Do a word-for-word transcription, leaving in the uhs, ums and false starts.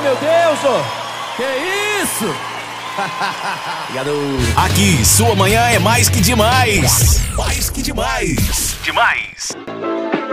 meu Deus, ô! Que isso? Obrigado. Aqui, sua manhã é mais que demais. Mais que demais. Demais.